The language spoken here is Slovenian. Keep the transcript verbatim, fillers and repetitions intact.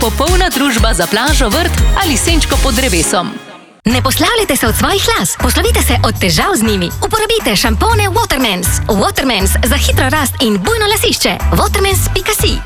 popolna družba za plažo, vrt ali senčko pod drevesom. Ne poslavljajte se od svojih las, poslovite se od težav z njimi. Uporabite šampone Watermans. Watermans za hitro rast in bujno lasišče. watermans pika si